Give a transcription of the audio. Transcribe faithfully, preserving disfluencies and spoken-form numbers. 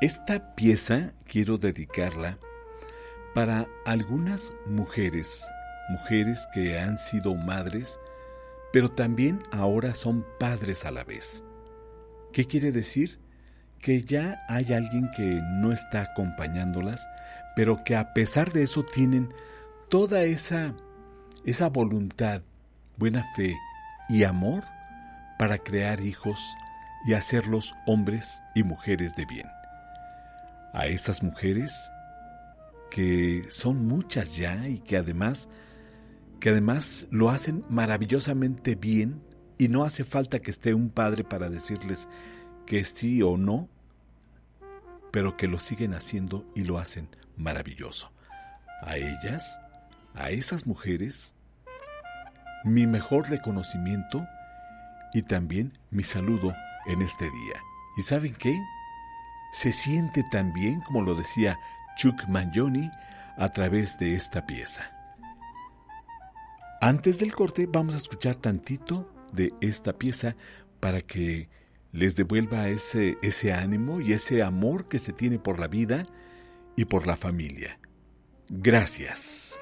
Esta pieza quiero dedicarla para algunas mujeres, mujeres que han sido madres, pero también ahora son padres a la vez. ¿Qué quiere decir? Que ya hay alguien que no está acompañándolas, pero que a pesar de eso tienen toda esa, esa voluntad, buena fe y amor para crear hijos y hacerlos hombres y mujeres de bien. A esas mujeres que son muchas ya y que además, que además lo hacen maravillosamente bien y no hace falta que esté un padre para decirles que sí o no, pero que lo siguen haciendo y lo hacen maravilloso. A ellas, a esas mujeres, mi mejor reconocimiento y también mi saludo en este día. ¿Y saben qué? Se siente tan bien, como lo decía Chuck Mangione, a través de esta pieza. Antes del corte vamos a escuchar tantito de esta pieza para que les devuelva ese, ese ánimo y ese amor que se tiene por la vida y por la familia. Gracias.